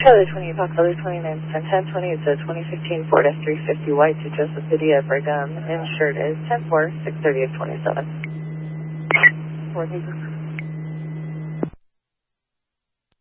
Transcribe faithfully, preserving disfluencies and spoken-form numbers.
Tyler twenty, Fox Tyler twenty-nine, ten ten twenty, it's a twenty fifteen Ford F three fifty white to Joseph Padilla, Brigham. Insured is ten four, six thirty of twenty-seven. four, thank you.